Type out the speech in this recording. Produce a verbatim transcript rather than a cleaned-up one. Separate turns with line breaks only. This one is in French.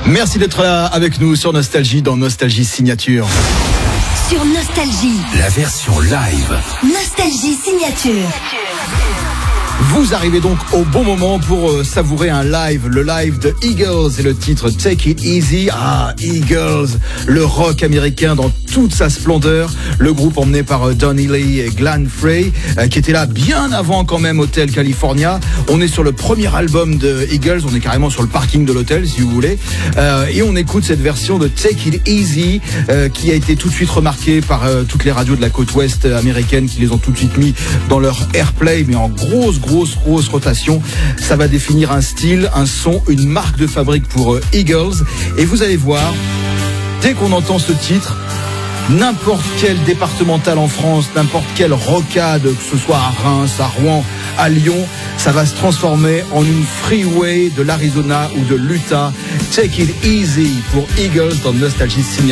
Merci d'être là avec nous sur Nostalgie dans Nostalgie Signature.
Sur Nostalgie,
la version live.
Nostalgie Signature.
Vous arrivez donc au bon moment pour euh, savourer un live, le live de Eagles et le titre Take It Easy. Ah, Eagles, le rock américain dans toute sa splendeur. Le groupe emmené par euh, Donny Lee et Glenn Frey, euh, qui était là bien avant quand même Hotel California. On est sur le premier album de Eagles, on est carrément sur le parking de l'hôtel si vous voulez. Euh, et on écoute cette version de Take It Easy euh, qui a été tout de suite remarquée par euh, toutes les radios de la côte ouest américaine qui les ont tout de suite mis dans leur airplay, mais en grosse, grosse, grosse rotation. Ça va définir un style, un son, une marque de fabrique pour euh, Eagles. Et vous allez voir, dès qu'on entend ce titre, n'importe quel départemental en France, n'importe quelle rocade, que ce soit à Reims, à Rouen, à Lyon, ça va se transformer en une freeway de l'Arizona ou de l'Utah. Take It Easy pour Eagles dans Nostalgie Signature.